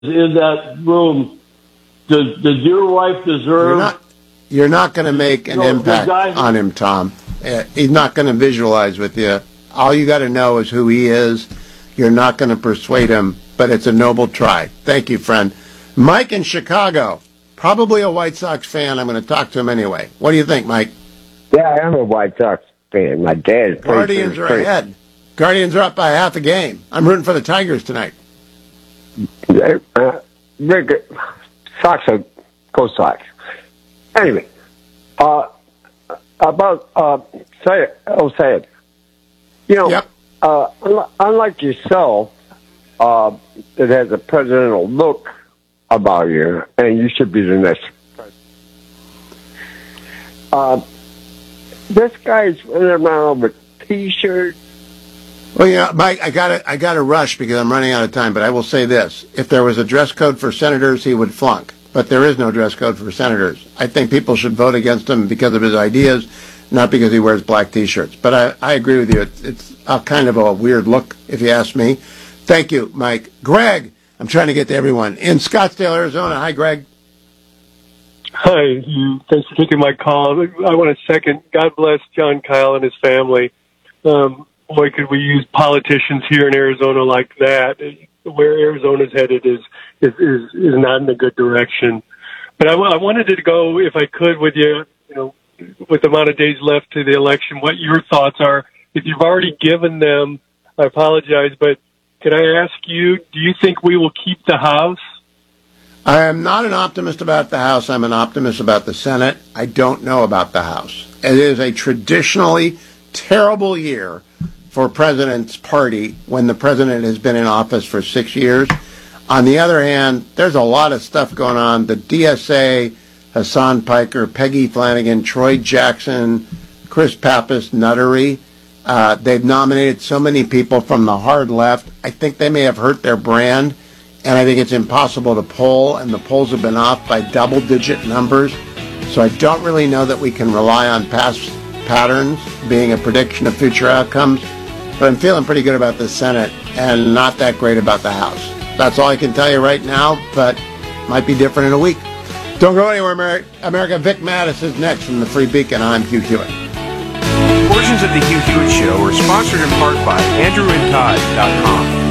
in that room, does your wife deserve? You're not going to make an impact on him, Tom. He's not going to visualize with you. All you got to know is who he is. You're not going to persuade him, but it's a noble try. Thank you, friend. Mike in Chicago, probably a White Sox fan. I'm going to talk to him anyway. What do you think, Mike? Yeah, I am a White Sox fan. My dad. Guardians are ahead. Guardians are up by half a game. I'm rooting for the Tigers tonight. Rick, Sox are go Sox. Anyway, about say it. You know, yep. Unlike yourself, that has a presidential look about you, and you should be the next president. This guy's running around with T-shirts. Well, yeah, Mike, I gotta rush because I'm running out of time. But I will say this: if there was a dress code for senators, he would flunk. But there is no dress code for senators. I think people should vote against him because of his ideas, not because he wears black T-shirts. But I agree with you. It's a kind of a weird look, if you ask me. Thank you, Mike. Greg, I'm trying to get to everyone in Scottsdale, Arizona. Hi, Greg. Hi, thanks for taking my call. I want to second, God bless John Kyle and his family. Boy, could we use politicians here in Arizona like that. Where Arizona's headed is not in a good direction. But I wanted to go, if I could, with you, with the amount of days left to the election, what your thoughts are. If you've already given them, I apologize, but can I ask you, do you think we will keep the House? I am not an optimist about the House. I'm an optimist about the Senate. I don't know about the House. It is a traditionally terrible year for President's party when the president has been in office for 6 years. On the other hand, there's a lot of stuff going on. The DSA, Hassan Piker, Peggy Flanagan, Troy Jackson, Chris Pappas, Nuttery. They've nominated so many people from the hard left. I think they may have hurt their brand, and I think it's impossible to poll, and the polls have been off by double-digit numbers. So I don't really know that we can rely on past patterns being a prediction of future outcomes, but I'm feeling pretty good about the Senate and not that great about the House. That's all I can tell you right now, but might be different in a week. Don't go anywhere, America. Vic Mattis is next from the Free Beacon. I'm Hugh Hewitt. Portions of the Hugh Hewitt Show are sponsored in part by AndrewandTodd.com.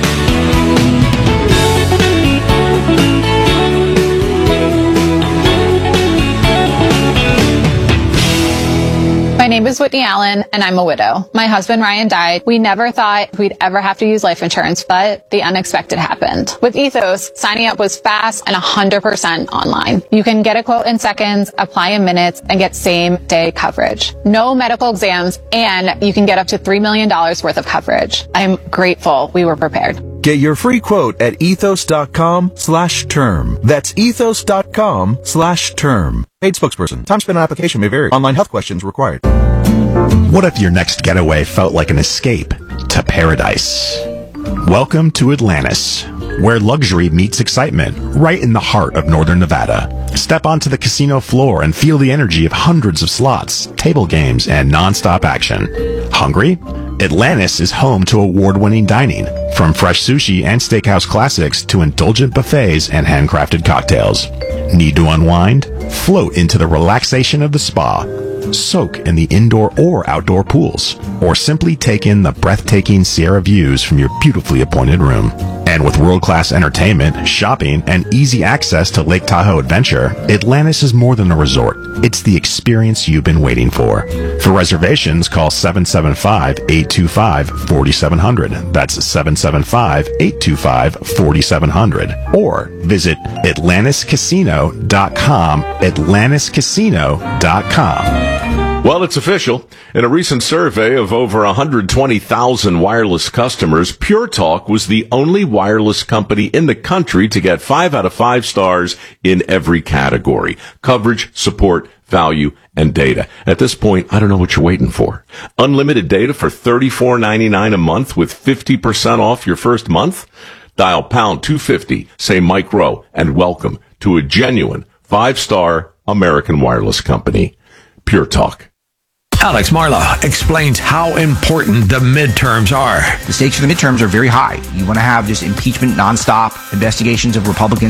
My name is Whitney Allen, and I'm a widow. My husband, Ryan, died. We never thought we'd ever have to use life insurance, but the unexpected happened. With Ethos, signing up was fast and 100% online. You can get a quote in seconds, apply in minutes, and get same-day coverage. No medical exams, and you can get up to $3 million worth of coverage. I'm grateful we were prepared. Get your free quote at ethos.com/term. That's ethos.com/term. Paid spokesperson. Time spent on application may vary. Online health questions required. What if your next getaway felt like an escape to paradise? Welcome to Atlantis, where luxury meets excitement, right in the heart of northern Nevada. Step onto the casino floor and feel the energy of hundreds of slots, table games, and non-stop action. Hungry? Atlantis is home to award-winning dining, from fresh sushi and steakhouse classics to indulgent buffets and handcrafted cocktails. Need to unwind? Float into the relaxation of the spa. Soak in the indoor or outdoor pools, or simply take in the breathtaking Sierra views from your beautifully appointed room. And with world-class entertainment, shopping, and easy access to Lake Tahoe Adventure, Atlantis is more than a resort. It's the experience you've been waiting for. For reservations, call 775-825-4700. That's 775-825-4700. Or visit AtlantisCasino.com, AtlantisCasino.com. Well, it's official. In a recent survey of over 120,000 wireless customers, Pure Talk was the only wireless company in the country to get 5 out of 5 stars in every category: coverage, support, value, and data. At this point, I don't know what you're waiting for. Unlimited data for $34.99 a month with 50% off your first month? Dial pound 250, say Mike Rowe, and welcome to a genuine 5-star American wireless company. Pure Talk. Alex Marlow explains how important the midterms are. The stakes for the midterms are very high. You want to have just impeachment nonstop, investigations of Republicans